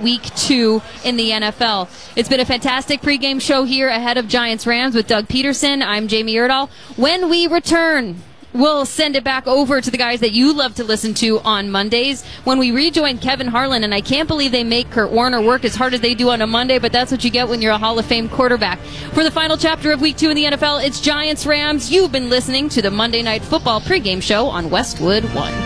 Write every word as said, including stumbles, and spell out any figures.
week two in the N F L. It's been a fantastic pregame show here ahead of Giants-Rams with Doug Peterson. I'm Jamie Erdahl. When we return, we'll send it back over to the guys that you love to listen to on Mondays when we rejoin Kevin Harlan. And I can't believe they make Kurt Warner work as hard as they do on a Monday, but that's what you get when you're a Hall of Fame quarterback. For the final chapter of week two in the N F L, it's Giants-Rams. You've been listening to the Monday Night Football pregame show on Westwood One.